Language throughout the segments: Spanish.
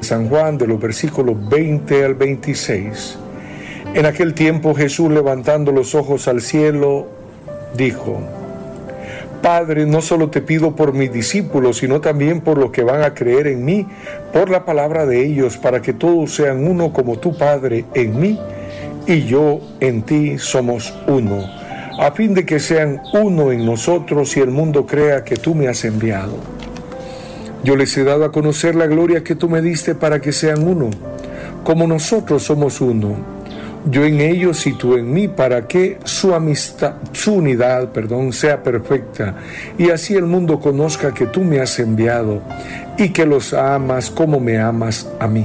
San Juan, de los versículos 20 al 26. En aquel tiempo Jesús, levantando los ojos al cielo, dijo: Padre, no solo te pido por mis discípulos, sino también por los que van a creer en mí, por la palabra de ellos, para que todos sean uno como tu Padre en mí y yo en ti somos uno, a fin de que sean uno en nosotros y el mundo crea que tú me has enviado. Yo les he dado a conocer la gloria que tú me diste para que sean uno, como nosotros somos uno, yo en ellos y tú en mí, para que su unidad, sea perfecta, y así el mundo conozca que tú me has enviado y que los amas como me amas a mí.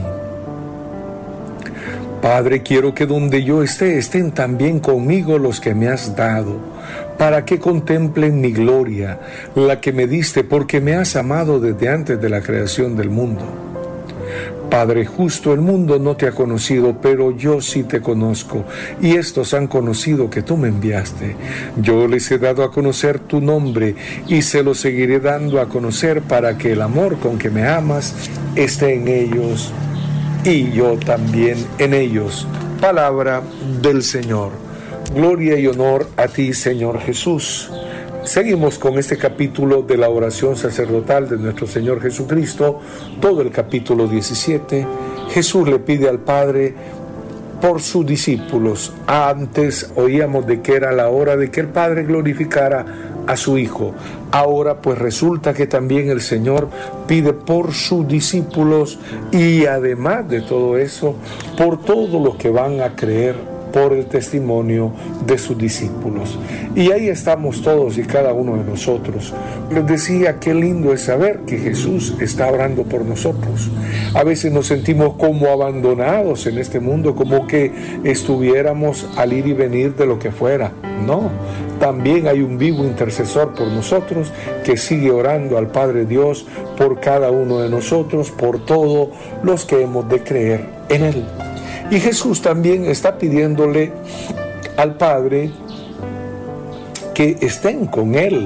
Padre, quiero que donde yo esté, estén también conmigo los que me has dado, para que contemplen mi gloria, la que me diste, porque me has amado desde antes de la creación del mundo. Padre justo, el mundo no te ha conocido, pero yo sí te conozco, y estos han conocido que tú me enviaste. Yo les he dado a conocer tu nombre, y se lo seguiré dando a conocer, para que el amor con que me amas esté en ellos, y yo también en ellos. Palabra del Señor. Gloria y honor a ti, Señor Jesús. Seguimos con este capítulo de la oración sacerdotal de nuestro Señor Jesucristo, todo el capítulo 17. Jesús le pide al Padre por sus discípulos. Antes oíamos de que era la hora de que el Padre glorificara a su Hijo. Ahora pues resulta que también el Señor pide por sus discípulos y además de todo eso, por todos los que van a creer por el testimonio de sus discípulos. Y ahí estamos todos y cada uno de nosotros. Les decía, qué lindo es saber que Jesús está orando por nosotros. A veces nos sentimos como abandonados en este mundo, como que estuviéramos al ir y venir de lo que fuera. No, también hay un vivo intercesor por nosotros que sigue orando al Padre Dios por cada uno de nosotros, por todos los que hemos de creer en Él. Y Jesús también está pidiéndole al Padre que estén con Él,